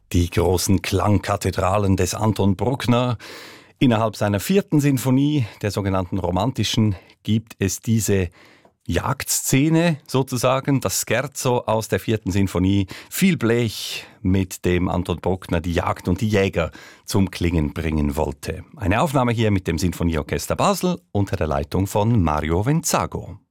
Die großen Klangkathedralen des Anton Bruckner. Innerhalb seiner 4. Sinfonie, der sogenannten romantischen, gibt es diese Jagdszene sozusagen, das Scherzo aus der 4. Sinfonie, viel Blech, mit dem Anton Bruckner die Jagd und die Jäger zum Klingen bringen wollte. Eine Aufnahme hier mit dem Sinfonieorchester Basel unter der Leitung von Mario Venzago.